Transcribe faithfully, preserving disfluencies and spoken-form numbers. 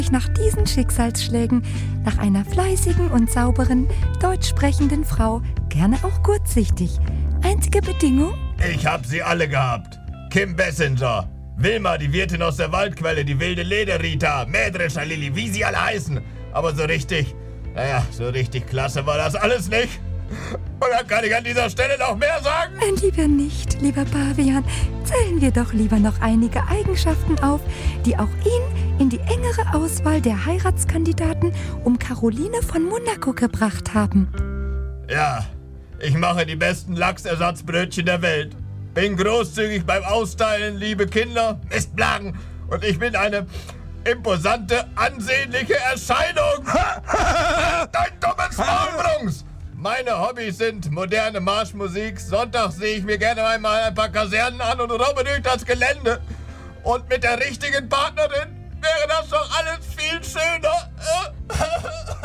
nach diesen Schicksalsschlägen nach einer fleißigen und sauberen, deutsch sprechenden Frau, gerne auch kurzsichtig. Einzige Bedingung? Ich hab sie alle gehabt. Kim Bessinger, Wilma, die Wirtin aus der Waldquelle, die wilde Lederrita, Mähdrescher Lilly, wie sie alle heißen. Aber so richtig, naja, so richtig klasse war das alles nicht. Und dann kann ich an dieser Stelle noch mehr sagen. Lieber nicht, lieber Pavian. Zählen wir doch lieber noch einige Eigenschaften auf, die auch ihn in die engere Auswahl der Heiratskandidaten um Caroline von Monaco gebracht haben. Ja, ich mache die besten Lachsersatzbrötchen der Welt. Bin großzügig beim Austeilen, liebe Kinder, Mistplagen. Und ich bin eine imposante, ansehnliche Erscheinung. Dein dummes Maulbrungs! Meine Hobbys sind moderne Marschmusik. Sonntags sehe ich mir gerne einmal ein paar Kasernen an und robbe durch das Gelände. Und mit der richtigen Partnerin wäre das doch alles